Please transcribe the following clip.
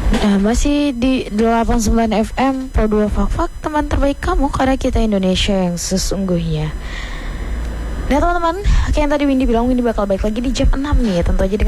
Nah, masih di 89 FM Pro 2 Fak teman terbaik kamu, karena kita Indonesia yang sesungguhnya. Nah teman-teman, kayak yang tadi Windy bilang, Windy bakal balik lagi di jam 6 nih, tentu aja dengan